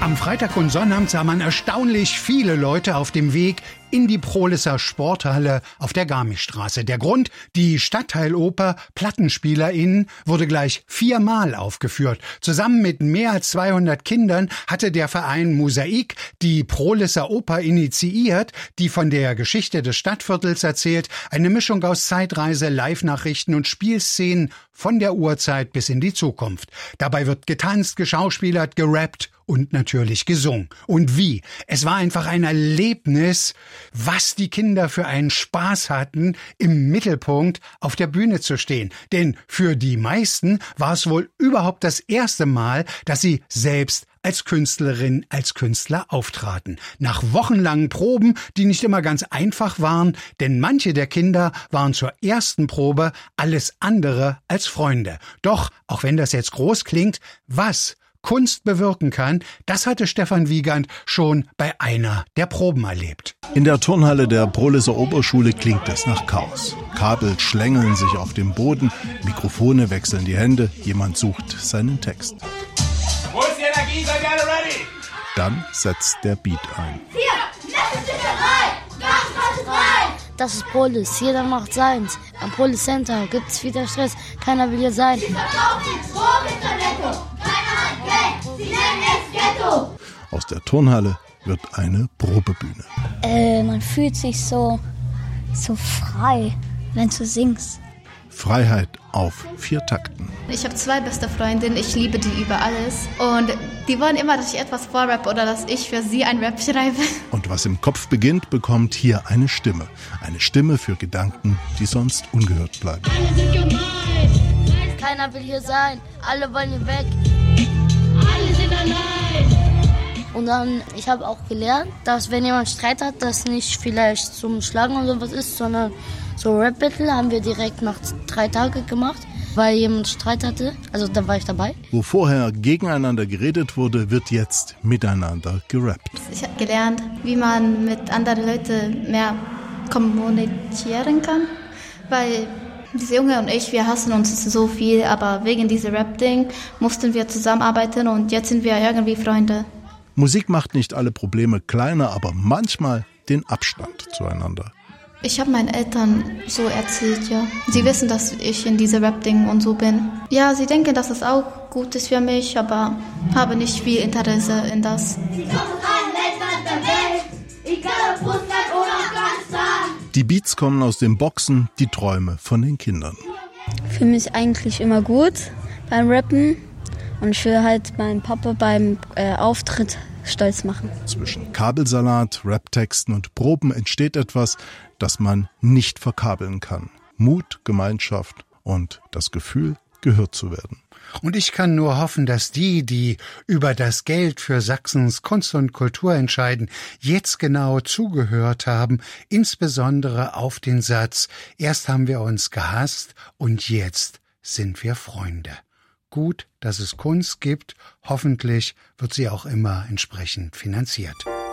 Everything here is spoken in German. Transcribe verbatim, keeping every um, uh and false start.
Am Freitag und Sonnabend sah man erstaunlich viele Leute auf dem Weg in die Prohlisser Sporthalle auf der Garmischstraße. Der Grund, die Stadtteiloper PlattenspielerInnen wurde gleich viermal aufgeführt. Zusammen mit mehr als zweihundert Kindern hatte der Verein Mosaik die Prohlisser Oper initiiert, die von der Geschichte des Stadtviertels erzählt. Eine Mischung aus Zeitreise, Live-Nachrichten und Spielszenen von der Urzeit bis in die Zukunft. Dabei wird getanzt, geschauspielert, gerappt und natürlich gesungen. Und wie? Es war einfach ein Erlebnis, was die Kinder für einen Spaß hatten, im Mittelpunkt auf der Bühne zu stehen. Denn für die meisten war es wohl überhaupt das erste Mal, dass sie selbst als Künstlerin, als Künstler auftraten. Nach wochenlangen Proben, die nicht immer ganz einfach waren, denn manche der Kinder waren zur ersten Probe alles andere als Freunde. Doch, auch wenn das jetzt groß klingt, was Kunst bewirken kann, das hatte Stefan Wiegand schon bei einer der Proben erlebt. In der Turnhalle der Prohlisser Oberschule klingt es nach Chaos. Kabel schlängeln sich auf dem Boden, Mikrofone wechseln die Hände, jemand sucht seinen Text. Wo ist die Energie? Seid ihr alle ready? Dann setzt der Beat ein. Hier, letzte Stickerei, ganz frei. Das ist Prohlis, jeder macht seins. Am Prohlis Center gibt's wieder Stress, keiner will hier sein. Die verkaufen Prohlisser Netto, keiner hat Geld, sie nennen es Ghetto. Aus der Turnhalle wird eine Probebühne. Äh, man fühlt sich so, so frei, wenn du singst. Freiheit auf vier Takten. Ich habe zwei beste Freundinnen, ich liebe die über alles. Und die wollen immer, dass ich etwas vorrappe oder dass ich für sie ein Rap schreibe. Und was im Kopf beginnt, bekommt hier eine Stimme. Eine Stimme für Gedanken, die sonst ungehört bleiben. Alle sind gemein. Keiner will hier sein, alle wollen hier weg. Alle sind allein. Und dann, ich habe auch gelernt, dass wenn jemand Streit hat, das nicht vielleicht zum Schlagen oder sowas ist, sondern so Rap-Battle haben wir direkt nach drei Tagen gemacht, weil jemand Streit hatte. Also da war ich dabei. Wo vorher gegeneinander geredet wurde, wird jetzt miteinander gerappt. Ich habe gelernt, wie man mit anderen Leuten mehr kommunizieren kann, weil diese Junge und ich, wir hassen uns so viel, aber wegen diesem Rap-Ding mussten wir zusammenarbeiten und jetzt sind wir irgendwie Freunde. Musik macht nicht alle Probleme kleiner, aber manchmal den Abstand zueinander. Ich habe meinen Eltern so erzählt, ja. Sie mhm. wissen, dass ich in diese Rap-Ding und so bin. Ja, sie denken, dass es auch gut ist für mich, aber habe nicht viel Interesse in das. Sie kommen aus allen Ländern der Welt, egal ob Russland oder Afghanistan. Die Beats kommen aus den Boxen, die Träume von den Kindern. Ich fühle mich eigentlich immer gut beim Rappen und ich will halt meinen Papa beim äh, Auftritt stolz machen. Zwischen Kabelsalat, Raptexten und Proben entsteht etwas, das man nicht verkabeln kann. Mut, Gemeinschaft und das Gefühl, gehört zu werden. Und ich kann nur hoffen, dass die, die über das Geld für Sachsens Kunst und Kultur entscheiden, jetzt genau zugehört haben, insbesondere auf den Satz: Erst haben wir uns gehasst und jetzt sind wir Freunde. Gut, dass es Kunst gibt. Hoffentlich wird sie auch immer entsprechend finanziert.